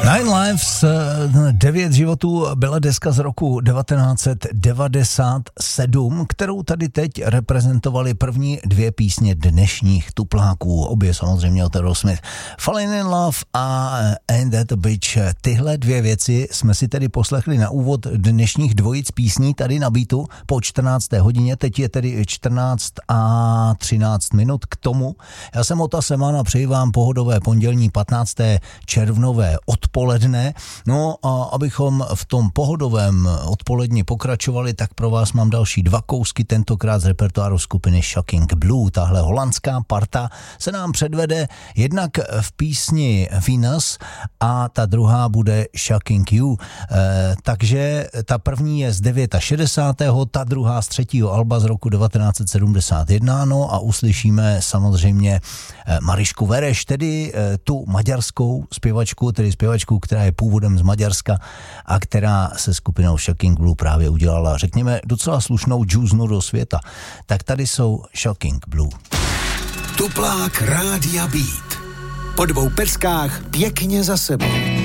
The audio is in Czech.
Nine Lives, 9 životů byla deska z roku 1997, kterou tady teď reprezentovali první dvě písně dnešních tupláků, obě samozřejmě od Aerosmith. Falling in Love a Ain't That a Bitch. Tyhle dvě věci jsme si tedy poslechli na úvod dnešních dvojic písní tady na Beatu po 14. hodině, teď je tedy 14 a 13 minut k tomu. Já jsem Ota Semana, přeji vám pohodové pondělní 15. červnové odpoledne. No a abychom v tom pohodovém odpoledni pokračovali, tak pro vás mám další dva kousky, tentokrát z repertoáru skupiny Shocking Blue. Tahle holandská parta se nám předvede jednak v písni Venus a ta druhá bude Shocking You. Takže ta první je z 69. ta druhá z 3. alba z roku 1971, no a uslyšíme samozřejmě Marišku Vereš, tedy tu maďarskou zpěvačku, tedy zpěvačku, která je původem z Maďarska a která se skupinou Shocking Blue právě udělala, řekněme, docela slušnou džuznu do světa. Tak tady jsou Shocking Blue. Tuplák Rádia Beat. Po dvou peskách pěkně za sebou.